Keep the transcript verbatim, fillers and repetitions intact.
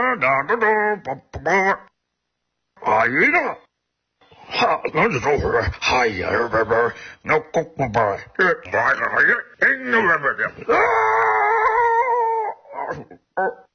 だだだパッパパ。あ、いいな。は、なんでそうこれ。はい、やるべべ。のっこっこばい。え、ばいがはい。えんのべべで。ああ。